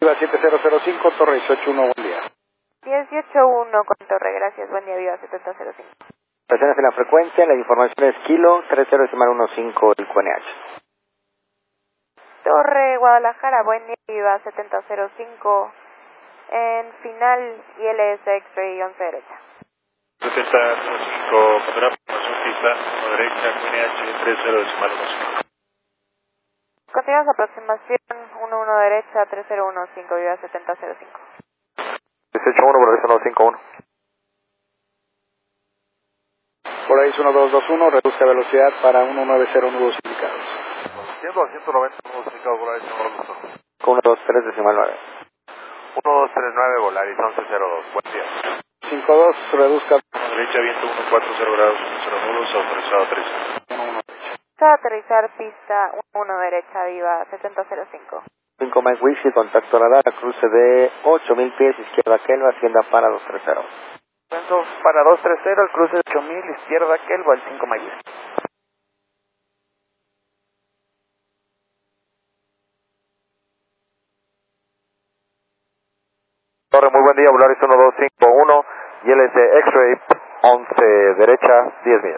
Viva 7005, Torre 181, buen día. 181 con Torre, gracias, buen día, Viva 7005. Estaciones en la frecuencia, la información es kilo 30.15 el QNH. Torre, Guadalajara, buen día, Viva 7005. En final, ILS X-Ray 11 derecha. 7005, fotografía, pista, derecha, QNH 30.15. Continuamos aproximación 11 derecha, 3015, Viva 7005. 181, por eso 151. Por ahí es 1221, reduzca velocidad para 190 nudos indicados. 100 a 190 nudos indicados, Volaris 121. 123 decimal 9. 1239, Volaris 1102, buen día. 52, reduzca. Derecha, viento 140 grados, 10 nudos, autorizado a 3. Para aterrizar pista 11 derecha, Viva 7005. 5 Mike Wixi, contacto radar, cruce de 8000 pies, izquierda Kelva, hacienda para 230. Ascenso para 230, el cruce de 8000, izquierda Kelva, el 5 Mike. Torre, muy buen día, Volaris 1251, ILS X-Ray 11 derecha, 10 millas.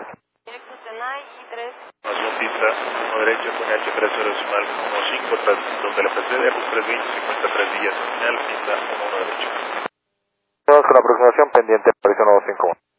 Pista, 1 derecha, QNH 30.15, transmisión de la PCD, Bus 320, 53 días, final, pista 1 derecha. Vamos con la aproximación pendiente, Volaris 1251.